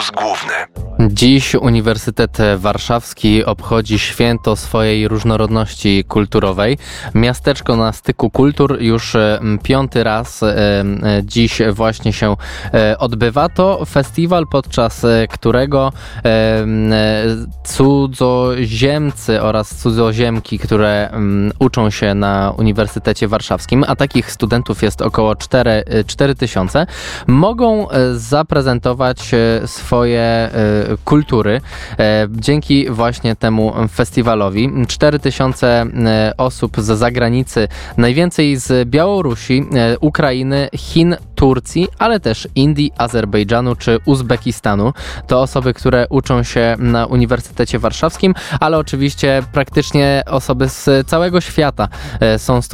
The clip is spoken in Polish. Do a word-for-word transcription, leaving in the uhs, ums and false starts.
Campus Główny. Dziś Uniwersytet Warszawski obchodzi święto swojej różnorodności kulturowej. Miasteczko na styku kultur już piąty raz dziś właśnie się odbywa. To festiwal, podczas którego cudzoziemcy oraz cudzoziemki, które uczą się na Uniwersytecie Warszawskim, a takich studentów jest około cztery tysiące, mogą zaprezentować swoje kultury dzięki właśnie temu festiwalowi. cztery tysiące osób z zagranicy, najwięcej z Białorusi, Ukrainy, Chin, Turcji, ale też Indii, Azerbejdżanu czy Uzbekistanu. To osoby, które uczą się na Uniwersytecie Warszawskim, ale oczywiście praktycznie osoby z całego świata są studentami